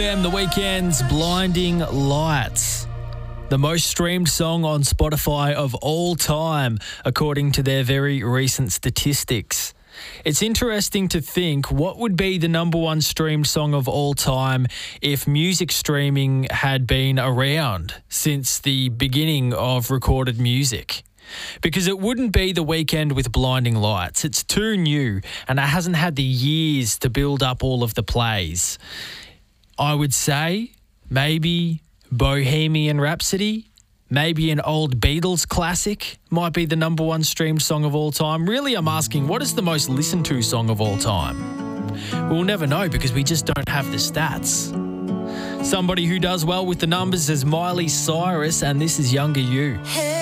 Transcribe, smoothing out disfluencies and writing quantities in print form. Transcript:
The Weeknd's Blinding Lights, the most streamed song on Spotify of all time, according to their very recent statistics. It's interesting to think what would be the number one streamed song of all time if music streaming had been around since the beginning of recorded music. Because it wouldn't be The Weeknd with Blinding Lights. It's too new and it hasn't had the years to build up all of the plays. I would say maybe Bohemian Rhapsody, maybe an old Beatles classic might be the number one streamed song of all time. Really, I'm asking, what is the most listened to song of all time? We'll never know because we just don't have the stats. Somebody who does well with the numbers is Miley Cyrus, and this is Younger You.